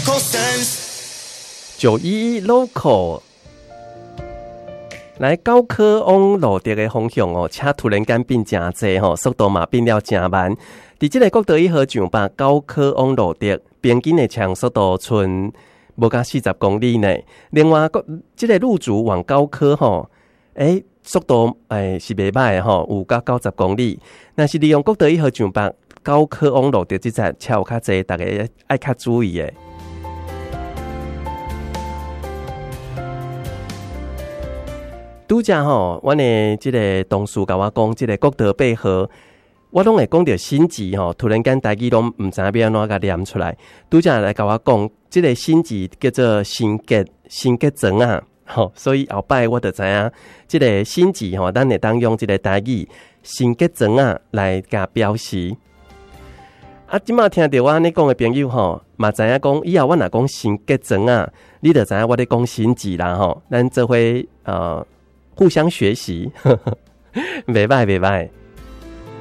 local sense。 911 local。来高科往路德的方向哦，车突然间变真济吼，速度嘛变了真慢。伫即个国道1号上吧，高科往路德平均的车速度剩无甲40公里呢。另外，即个路竹往高科吼，速度是袂歹的吼，有到90公里。若是利用国道1号上吧，高科往路德即只车有较济，大家爱较注意的。拄则吼，阮的即个同事甲我讲，即个国道8号，我拢会讲到新字吼，突然间台语拢毋知影要安怎甲念出来。拄则来甲我讲，即个新字叫做新结庄啊，吼，所以后摆我就知影，即个新字吼，咱会当用即个台语新结庄啊来甲表示。啊，即马听到我安尼讲的朋友吼，嘛知影讲以后我若讲新结庄啊，你就知影我咧讲新字啦吼，咱做伙互相学习，袂歹袂歹。